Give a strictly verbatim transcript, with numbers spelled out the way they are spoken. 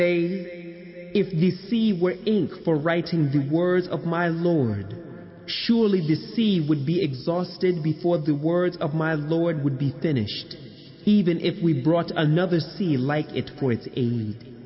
Say, if the sea were ink for writing the words of my Lord, surely the sea would be exhausted before the words of my Lord would be finished, even if we brought another sea like it for its aid.